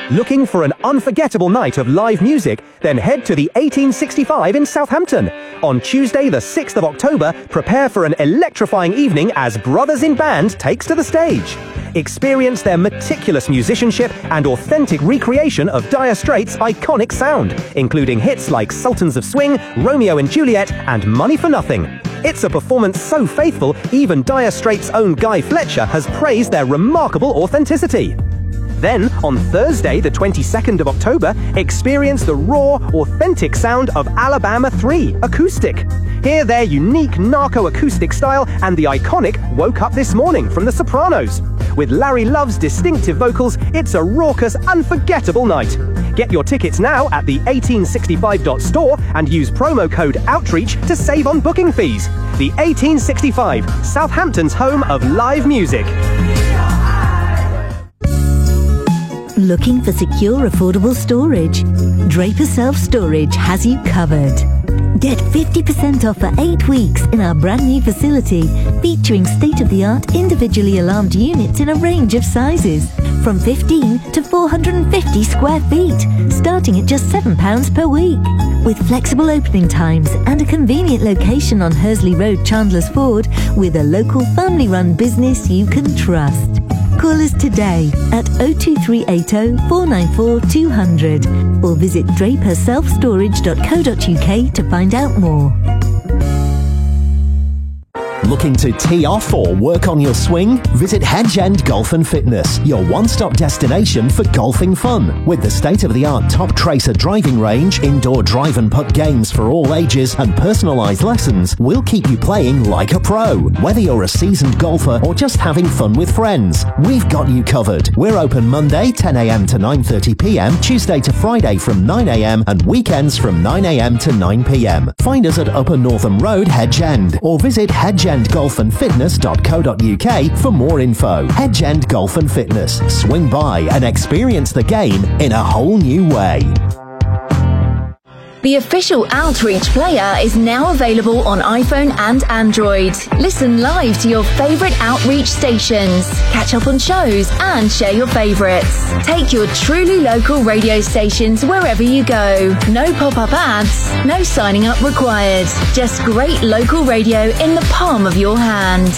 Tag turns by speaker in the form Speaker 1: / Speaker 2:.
Speaker 1: Looking for an unforgettable night of live music? Then head to the 1865 in Southampton. On Tuesday, the 6th of October, prepare for an electrifying evening as Brothers in Band takes to the stage. Experience their meticulous musicianship and authentic recreation of Dire Straits' iconic sound, including hits like Sultans of Swing, Romeo and Juliet, and Money for Nothing. It's a performance so faithful, even Dire Straits' own Guy Fletcher has praised their remarkable authenticity. Then, on Thursday, the 22nd of October, experience the raw, authentic sound of Alabama 3 Acoustic. Hear their unique narco-acoustic style and the iconic Woke Up This Morning from The Sopranos. With Larry Love's distinctive vocals, it's a raucous, unforgettable night. Get your tickets now at the 1865.store and use promo code OUTREACH to save on booking fees. The 1865, Southampton's home of live music.
Speaker 2: Looking for secure, affordable storage? Draper Self Storage has you covered. Get 50% off for 8 weeks in our brand new facility, featuring state-of-the-art individually alarmed units in a range of sizes, from 15 to 450 square feet, starting at just £7 per week. With flexible opening times and a convenient location on Hursley Road, Chandler's Ford, with a local family-run business you can trust. Call us today at 02380 494 200 or visit draperselfstorage.co.uk to find out more.
Speaker 3: Looking to tee off or work on your swing? Visit Hedge End Golf and Fitness, your one-stop destination for golfing fun. With the state-of-the-art Top Tracer driving range, indoor drive and putt games for all ages, and personalised lessons, we'll keep you playing like a pro. Whether you're a seasoned golfer or just having fun with friends, we've got you covered. We're open Monday 10 a.m. to 9:30 p.m, Tuesday to Friday from 9 a.m, and weekends from 9 a.m. to 9 p.m. Find us at Upper Northam Road, Hedge End, or visit hedgeendgolfandfitness.co.uk for more info. Hedge End Golf and Fitness. Swing by and experience the game in a whole new way.
Speaker 4: The official Outreach player is now available on iPhone and Android. Listen live to your favourite Outreach stations, catch up on shows and share your favourites. Take your truly local radio stations wherever you go. No pop-up ads, no signing up required. Just great local radio in the palm of your hand.